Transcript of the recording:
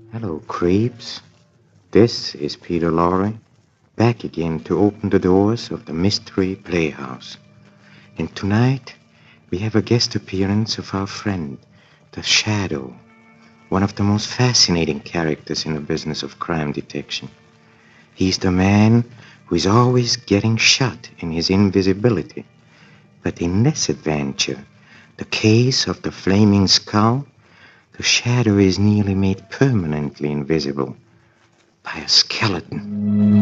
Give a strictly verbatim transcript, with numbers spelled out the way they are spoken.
Hello, creeps. This is Peter Lorre, back again to open the doors of the Mystery Playhouse. And tonight, we have a guest appearance of our friend, the Shadow, one of the most fascinating characters in the business of crime detection. He's the man who is always getting shot in his invisibility. But in this adventure, the case of the Flaming Skull, the Shadow is nearly made permanently invisible by a skeleton.